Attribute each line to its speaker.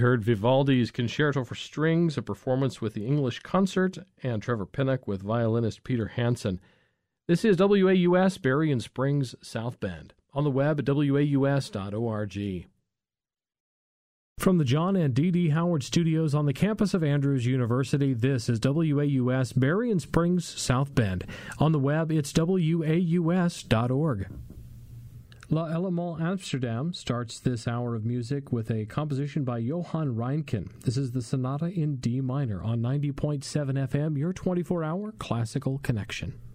Speaker 1: heard Vivaldi's Concerto for Strings, a performance with the English Concert, and Trevor Pinnock with violinist Peter Hansen. This is WAUS Berrien Springs, South Bend. On the web at waus.org. From the John and D.D. Howard Studios on the campus of Andrews University, this is WAUS Berrien Springs, South Bend. On the web, it's waus.org. La Element Amsterdam starts this hour of music with a composition by Johann Reinken. This is the Sonata in D minor on 90.7 FM, your 24-hour classical connection.